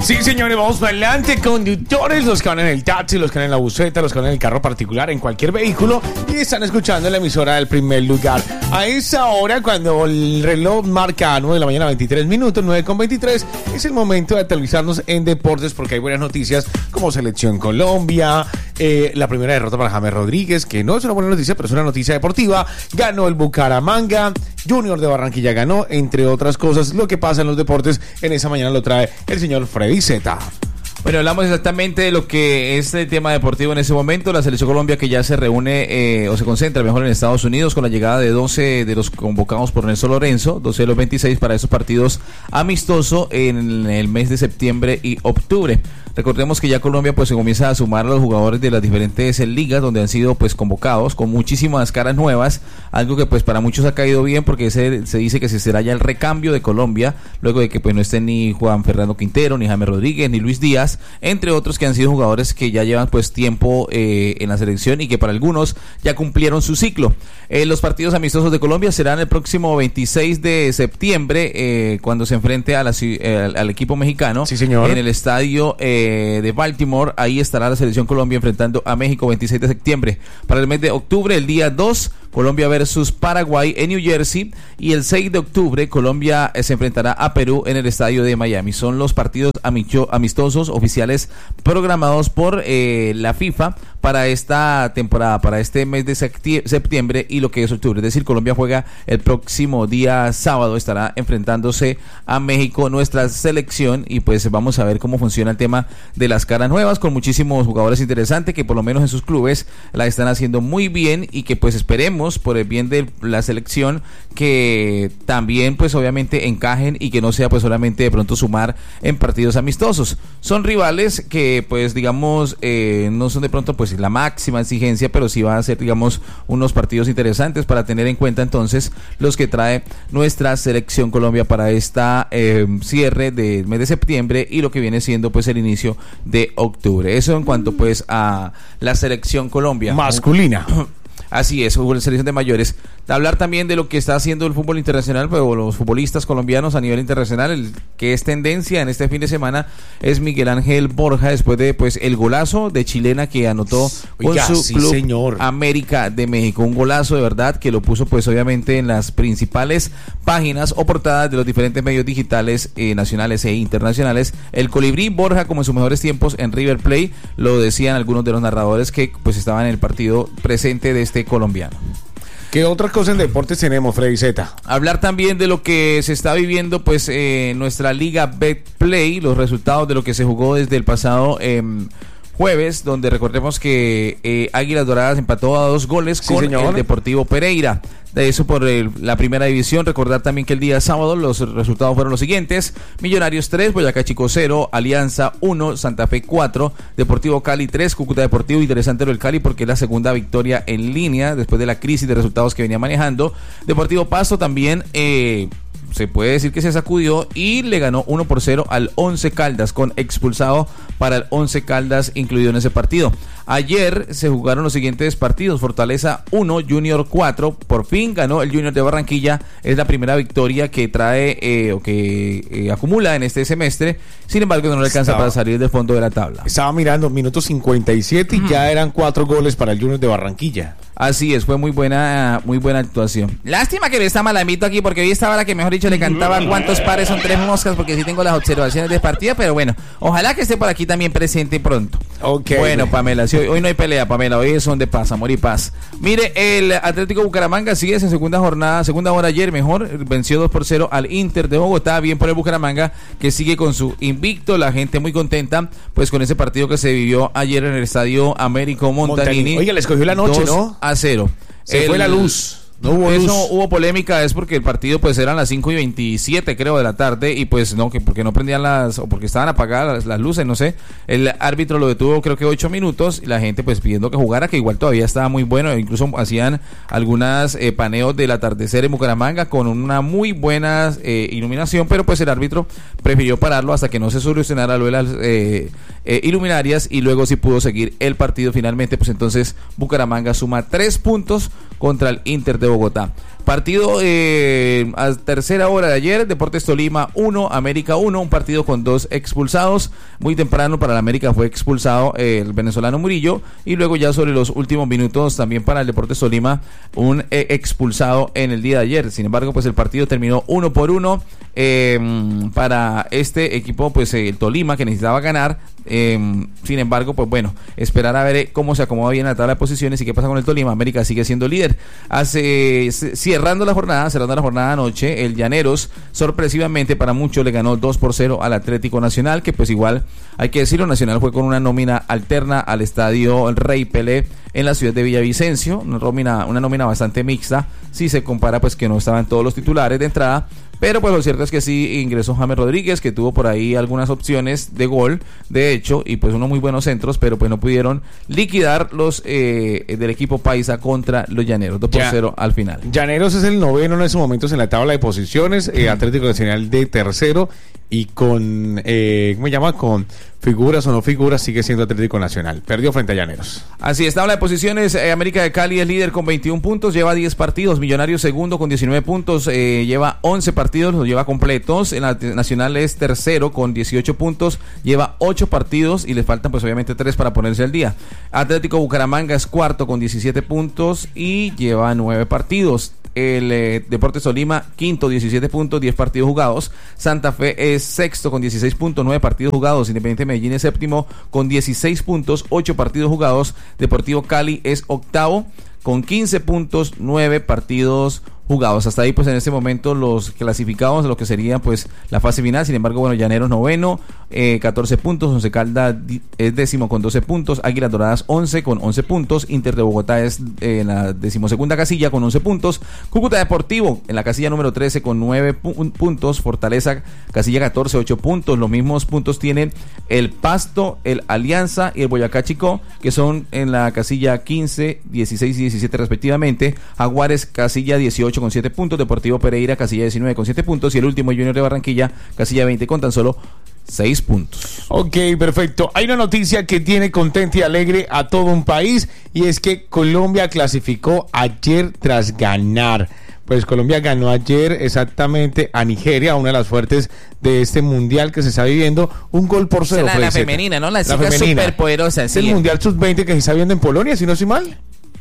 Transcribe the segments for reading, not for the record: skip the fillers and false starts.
Sí, señores, vamos para adelante. Conductores, los que van en el taxi, los que van en la buseta, los que van en el carro particular, en cualquier vehículo, y están escuchando la emisora del primer lugar. A esa hora, cuando el reloj marca 9 de la mañana, 23 minutos, 9:23, es el momento de actualizarnos en deportes, porque hay buenas noticias como Selección Colombia, la primera derrota para James Rodríguez, que no es una buena noticia, pero es una noticia deportiva. Ganó el Bucaramanga, Junior de Barranquilla ganó, entre otras cosas. Lo que pasa en los deportes en esa mañana lo trae el señor Freddy Zeta. Bueno, hablamos exactamente de lo que es el tema deportivo en ese momento. La Selección Colombia, que ya se reúne o se concentra mejor en Estados Unidos con la llegada de 12 de los convocados por Nelson Lorenzo, 12 de los 26 para esos partidos amistosos en el mes de septiembre y octubre. Recordemos que ya Colombia pues se comienza a sumar a los jugadores de las diferentes ligas donde han sido pues convocados con muchísimas caras nuevas, algo que pues para muchos ha caído bien porque se dice que se será ya el recambio de Colombia luego de que pues no estén ni Juan Fernando Quintero, ni James Rodríguez, ni Luis Díaz, entre otros que han sido jugadores que ya llevan pues tiempo en la selección y que para algunos ya cumplieron su ciclo. Los partidos amistosos de Colombia serán el próximo 26 de septiembre cuando se enfrente a al equipo mexicano. Sí, señor. En el estadio de Baltimore. Ahí estará la Selección Colombia enfrentando a México 26 de septiembre. Para el mes de octubre, el día 2, Colombia versus Paraguay en New Jersey, y el 6 de octubre Colombia se enfrentará a Perú en el estadio de Miami. Son los partidos amistosos oficiales programados por la FIFA para esta temporada, para este mes de septiembre y lo que es octubre. Es decir, Colombia juega el próximo día sábado, estará enfrentándose a México, nuestra selección, y pues vamos a ver cómo funciona el tema de las caras nuevas, con muchísimos jugadores interesantes que por lo menos en sus clubes la están haciendo muy bien, y que pues esperemos por el bien de la selección que también pues obviamente encajen y que no sea pues solamente de pronto sumar en partidos amistosos. Son rivales que pues digamos no son de pronto pues la máxima exigencia, pero sí van a ser digamos unos partidos interesantes para tener en cuenta entonces los que trae nuestra Selección Colombia para esta cierre del mes de septiembre y lo que viene siendo pues el inicio de octubre. Eso en cuanto pues a la Selección Colombia Masculina. Así es, selección de mayores. Hablar también de lo que está haciendo el fútbol internacional, pero los futbolistas colombianos a nivel internacional. El que es tendencia en este fin de semana es Miguel Ángel Borja, después de pues el golazo de chilena que anotó con su club, señor, América de México. Un golazo de verdad que lo puso pues obviamente en las principales páginas o portadas de los diferentes medios digitales nacionales e internacionales. El colibrí Borja, como en sus mejores tiempos en River Plate, lo decían algunos de los narradores que pues estaban en el partido presente de este colombiano. ¿Qué otra cosa en deportes tenemos, Freddy Zeta? Hablar también de lo que se está viviendo pues en nuestra liga Betplay, los resultados de lo que se jugó desde el pasado jueves, donde recordemos que Águilas Doradas empató a 2 goles con el Deportivo Pereira. De eso por la primera división. Recordar también que el día sábado los resultados fueron los siguientes: Millonarios 3, Boyacá Chico 0, Alianza 1, Santa Fe 4, Deportivo Cali 3, Cúcuta Deportivo. Interesante lo del Cali porque es la segunda victoria en línea después de la crisis de resultados que venía manejando. Deportivo Pasto también se puede decir que se sacudió y le ganó 1-0 al Once Caldas, con expulsado para el Once Caldas incluido en ese partido. Ayer se jugaron los siguientes partidos: Fortaleza 1, Junior 4. Por fin ganó el Junior de Barranquilla. Es la primera victoria que trae acumula en este semestre. Sin embargo, no le alcanza para salir del fondo de la tabla. Estaba mirando minuto 57 y ya eran 4 goles para el Junior de Barranquilla. Así es, fue muy buena actuación. Lástima que está Malamito aquí, porque hoy estaba la que mejor dicho le cantaba cuántos pares son 3 moscas, porque sí tengo las observaciones de partida, pero bueno, ojalá que esté por aquí también presente pronto. Okay. Bueno, Pamela, sí, hoy no hay pelea, Pamela, hoy es donde paz, amor y paz. Mire, el Atlético Bucaramanga sigue en segunda hora ayer mejor, venció 2-0 al Inter de Bogotá. Bien por el Bucaramanga, que sigue con su invicto, la gente muy contenta pues con ese partido que se vivió ayer en el estadio Américo Montanini. Oiga, les cogió la noche, 2-0. Se fue la luz. No hubo polémica, es porque el partido pues eran las 5:27 creo de la tarde, y pues no, que porque no prendían o porque estaban apagadas las luces, no sé. El árbitro lo detuvo creo que 8 minutos, y la gente pues pidiendo que jugara, que igual todavía estaba muy bueno. Incluso hacían algunas paneos del atardecer en Bucaramanga con una muy buena iluminación, pero pues el árbitro prefirió pararlo hasta que no se solucionara lo de las iluminarias, y luego sí pudo seguir el partido. Finalmente pues entonces Bucaramanga suma 3 puntos contra el Inter de Bogotá. Partido a tercera hora de ayer, Deportes Tolima 1, América 1, un partido con 2 expulsados. Muy temprano para el América fue expulsado el venezolano Murillo, y luego ya sobre los últimos minutos también para el Deportes Tolima un expulsado en el día de ayer. Sin embargo, pues el partido terminó 1-1 para este equipo, pues el Tolima, que necesitaba ganar. Sin embargo, pues bueno, esperar a ver cómo se acomoda bien la tabla de posiciones y qué pasa con el Tolima. América sigue siendo líder. Cerrando la jornada anoche, el Llaneros sorpresivamente para muchos le ganó 2-0 al Atlético Nacional, que pues igual hay que decirlo, Nacional fue con una nómina alterna al estadio El Rey Pelé en la ciudad de Villavicencio, una nómina bastante mixta si se compara pues que no estaban todos los titulares de entrada. Pero pues lo cierto es que sí ingresó James Rodríguez, que tuvo por ahí algunas opciones de gol, de hecho, y pues unos muy buenos centros, pero pues no pudieron liquidar los del equipo paisa contra los Llaneros, 2-0 al final. Llaneros es el noveno en estos momentos en la tabla de posiciones, Atlético Nacional de tercero, y con, ¿cómo se llama? Con figuras o no figuras, sigue siendo Atlético Nacional. Perdió frente a Llaneros. Así es, tabla de posiciones, América de Cali es líder con 21 puntos, lleva 10 partidos, Millonarios segundo con 19 puntos, lleva 11 partidos, los lleva completos. En la Nacional es tercero con 18 puntos, lleva 8 partidos y le faltan pues obviamente 3 para ponerse al día. Atlético Bucaramanga es cuarto con 17 puntos y lleva 9 partidos. El Deportes Tolima quinto, 17 puntos, 10 partidos jugados. Santa Fe es sexto con 16 puntos, 9 partidos jugados. Independiente Medellín es séptimo con 16 puntos, 8 partidos jugados. Deportivo Cali es octavo con 15 puntos, 9 partidos jugados. Hasta ahí pues en este momento los clasificados de lo que sería pues la fase final. Sin embargo, bueno, Llaneros noveno, 14 puntos, Once Caldas es décimo con 12 puntos, Águilas Doradas 11 con 11 puntos, Inter de Bogotá es en la decimosegunda casilla con 11 puntos, Cúcuta Deportivo en la casilla número 13 con 9 puntos, Fortaleza casilla 14, 8 puntos. Los mismos puntos tienen el Pasto, el Alianza y el Boyacá Chicó, que son en la casilla 15, 16 y 17 respectivamente. Jaguares casilla 18 con 7 puntos, Deportivo Pereira casilla 19 con 7 puntos y el último Junior de Barranquilla casilla 20 con tan solo 6 puntos. Ok, perfecto. Hay una noticia que tiene contento y alegre a todo un país, y es que Colombia clasificó ayer tras ganar. Pues Colombia ganó ayer exactamente a Nigeria, una de las fuertes de este mundial que se está viviendo, 1-0. La femenina, ¿no? La chica superpoderosa. Es el mundial sub-20 que se está viendo en Polonia, si no estoy mal.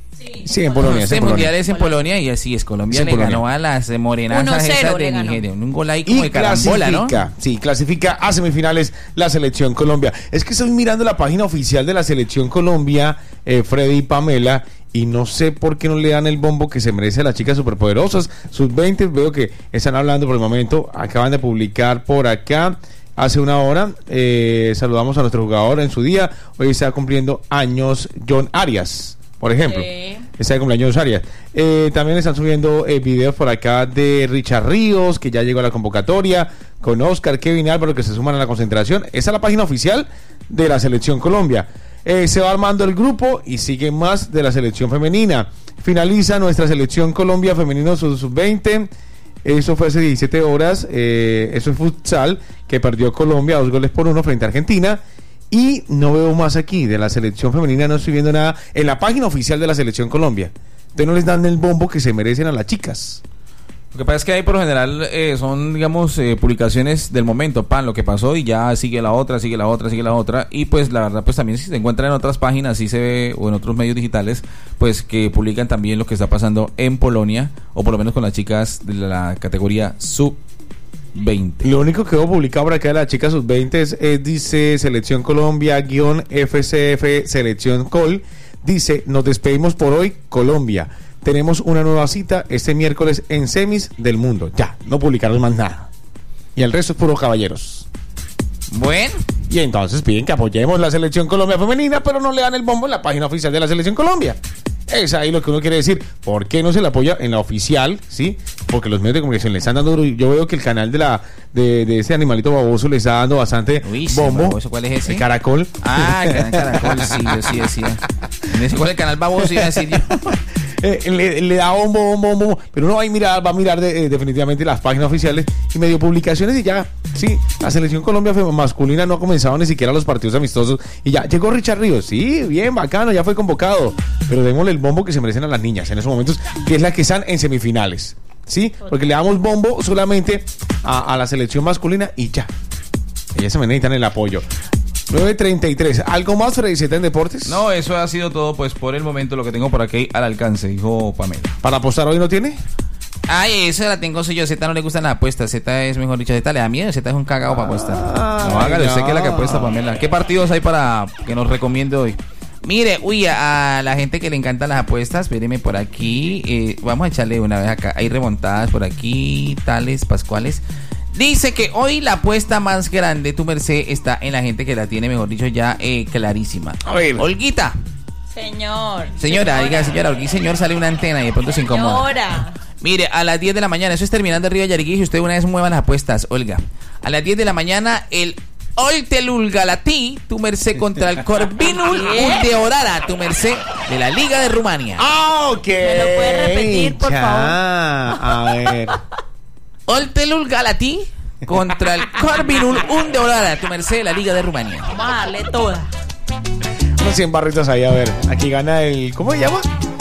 Sí, en Polonia. Este mundial es en Polonia y así es. Colombia le ganó a las morenazas esas de Nigeria. Un gol ahí como de carambola, ¿no? Sí, clasifica a semifinales la selección Colombia. Es que estoy mirando la página oficial de la selección Colombia, Freddy y Pamela, y no sé por qué no le dan el bombo que se merece a las chicas superpoderosas. Sub-20, veo que están hablando por el momento. Acaban de publicar por acá hace una hora. Saludamos a nuestro jugador en su día. Hoy está cumpliendo años John Arias, por ejemplo. Está de cumpleaños Arias. También están subiendo videos por acá de Richard Ríos, que ya llegó a la convocatoria, con Oscar, Kevin Álvaro, que se suman a la concentración. Esa es la página oficial de la selección Colombia. Se va armando el grupo y sigue más de la selección femenina. Finaliza nuestra selección Colombia femenino sub-20. Eso fue hace 17 horas. Eso es futsal, que perdió Colombia 2-1 frente a Argentina. Y no veo más aquí de la selección femenina, no estoy viendo nada en la página oficial de la selección Colombia. Entonces no les dan el bombo que se merecen a las chicas. Lo que pasa es que ahí por lo general son, digamos, publicaciones del momento, lo que pasó, y ya sigue la otra, y pues la verdad pues también si se encuentra en otras páginas, sí se ve, o en otros medios digitales, pues que publican también lo que está pasando en Polonia, o por lo menos con las chicas de la categoría sub-20. Lo único que veo publicado por acá de la chica sub-20 dice Selección Colombia-FCF Selección Col. Dice: nos despedimos por hoy, Colombia. Tenemos una nueva cita este miércoles en semis del mundo. Ya, no publicaron más nada. Y el resto es puro caballeros. Bueno. Y entonces piden que apoyemos la Selección Colombia femenina, pero no le dan el bombo en la página oficial de la Selección Colombia. Es ahí lo que uno quiere decir. ¿Por qué no se le apoya en la oficial? ¿Sí? Porque los medios de comunicación le están dando. Yo veo que el canal de ese animalito baboso le está dando bastante bombo. Baboso, ¿cuál es ese? El Caracol. Ah, el canal Caracol, sí, yo sí decía. ¿Cuál es el canal baboso? Iba a decir yo. le da bombo, pero uno va a mirar definitivamente las páginas oficiales y medio publicaciones y ya, sí, la selección Colombia masculina no ha comenzado ni siquiera los partidos amistosos y ya llegó Richard Ríos, sí, bien, bacano, ya fue convocado, pero démosle el bombo que se merecen a las niñas en esos momentos, que es la que están en semifinales, sí, porque le damos bombo solamente a la selección masculina y ya, ellas se necesitan el apoyo. 9:33. ¿Algo más, Freddy Z, en deportes? No, eso ha sido todo, pues, por el momento, lo que tengo por aquí al alcance, dijo Pamela. ¿Para apostar hoy no tiene? Ay, esa la tengo, soy yo. Z no le gustan las apuestas. Z es, mejor dicho, Z le da miedo. Z es un cagado para apostar. No, hágale, usted que es la que apuesta, Pamela. ¿Qué partidos hay para que nos recomiende hoy? Mire, a la gente que le encantan las apuestas, espéreme por aquí. Vamos a echarle una vez acá. Hay remontadas por aquí, tales, pascuales. Dice que hoy la apuesta más grande, tu merced, está en la gente que la tiene, mejor dicho, ya clarísima. A ver. Olguita. Señora, diga, señora, Olguita, señor, sale una antena y de pronto se incomoda. Mire, a las 10 de la mañana, eso es terminando arriba de Yariguí, y usted una vez mueva las apuestas, Olga. A las 10 de la mañana, el Oltelul Galatí, tu merced, contra el Corbinul Undeorara, tu merced, de la Liga de Rumania. Ah, ok. ¿Me lo puede repetir, por favor? A ver. Oltelul Galatí contra el Corbinul Undeorara, tu merced, de la Liga de Rumania. Vamos a darle toda. Unos 100 barritos ahí, a ver. Aquí gana el... ¿Cómo se llama?